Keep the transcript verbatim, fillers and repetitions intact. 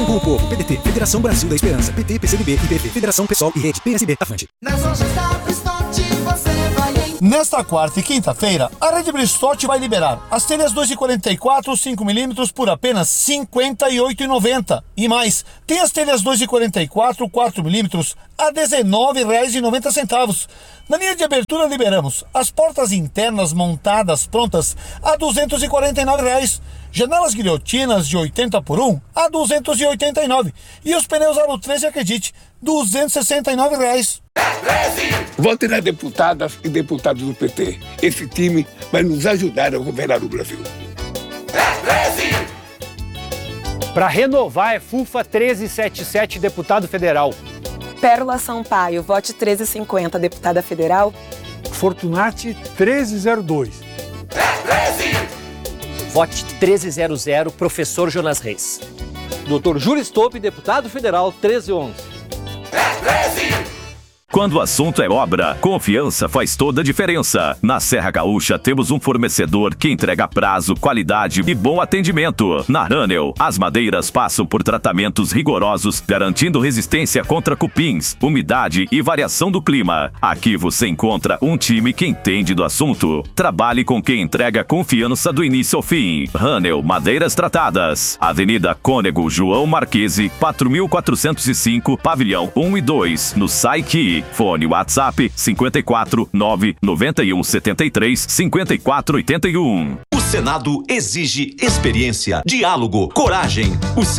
com o povo. P D T, Federação Brasil da Esperança. P T, P C do B, I P V, Federação Pessoal e Rede. P S B, Avante. Nas lojas da Bristote você vai em... Nesta quarta e quinta-feira, a Rede Bristote vai liberar as telhas dois e quarenta e quatro cinco milímetros por apenas cinquenta e oito reais e noventa centavos. E mais, tem as telhas dois e quarenta e quatro quatro milímetros a dezenove reais e noventa centavos. Na linha de abertura liberamos as portas internas montadas prontas a duzentos e quarenta e nove reais. Janelas guilhotinas de oitenta por um a duzentos e oitenta e nove. E os pneus Aro treze, acredite, duzentos e sessenta e nove reais. Vote nas deputadas e deputados do P T. Esse time vai nos ajudar a governar o Brasil. Para renovar é FUFA treze setenta e sete, deputado federal. Pérola Sampaio, vote treze cinquenta, deputada federal. Fortunati treze zero dois. Vote treze zero zero, professor Jonas Reis. doutor Júlio Stolpe, deputado federal, treze onze. Quando o assunto é obra, confiança faz toda a diferença. Na Serra Gaúcha temos um fornecedor que entrega prazo, qualidade e bom atendimento. Na Ranel, as madeiras passam por tratamentos rigorosos, garantindo resistência contra cupins, umidade e variação do clima. Aqui você encontra um time que entende do assunto. Trabalhe com quem entrega confiança do início ao fim. Ranel Madeiras Tratadas. Avenida Cônego João Marquese, quatro mil quatrocentos e cinco, Pavilhão um e dois, no Saiki. Fone WhatsApp cinco quatro nove nove um sete três cinco quatro oito um. O Senado exige experiência, diálogo, coragem. O